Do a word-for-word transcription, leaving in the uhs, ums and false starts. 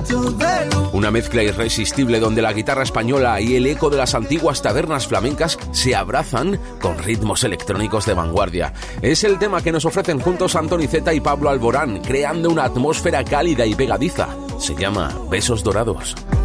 Una mezcla irresistible donde la guitarra española y el eco de las antiguas tabernas flamencas se abrazan con ritmos electrónicos de vanguardia. Es el tema que nos ofrecen juntos Antoni Zeta y Pablo Alborán, creando una atmósfera cálida y pegadiza. Se llama Besos Dorados.